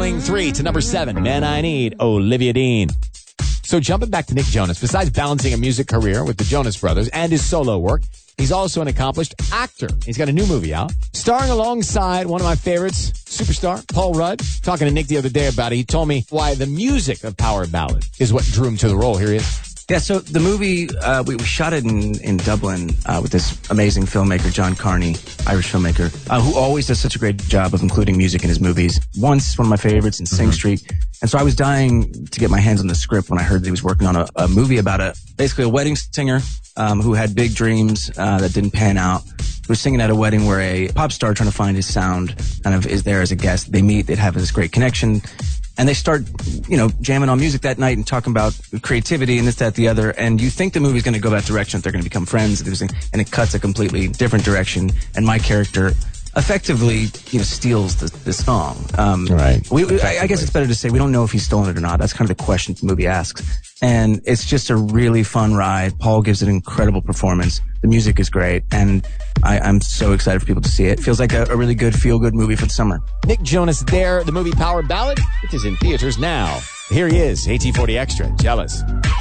falling 3 to number 7. Man I Need, Olivia Dean. So jumping back to Nick Jonas, besides balancing a music career with the Jonas Brothers and his solo work, he's also an accomplished actor. He's got a new movie out, starring alongside one of my favorites, superstar Paul Rudd. Talking to Nick the other day about it, he told me why the music of Power Ballad is what drew him to the role. Here he is. Yeah, so the movie, we shot it in Dublin with this amazing filmmaker, John Carney, Irish filmmaker, who always does such a great job of including music in his movies. Once, one of my favorites in Sing Street. And so I was dying to get my hands on the script when I heard that he was working on a movie about basically a wedding singer who had big dreams that didn't pan out. He was singing at a wedding where a pop star trying to find his sound kind of is there as a guest. They meet, they'd have this great connection. And they start, jamming on music that night and talking about creativity and this, that, the other. And you think the movie's going to go that direction, that they're going to become friends. And it cuts a completely different direction. And my character effectively, steals the song. Right. I guess it's better to say we don't know if he's stolen it or not. That's kind of the question the movie asks. And it's just a really fun ride. Paul gives an incredible performance. The music is great. And I'm so excited for people to see it. Feels like a really good, feel-good movie for the summer. Nick Jonas there, the movie Power Ballad, which is in theaters now. Here he is, AT40 Extra, Jealous.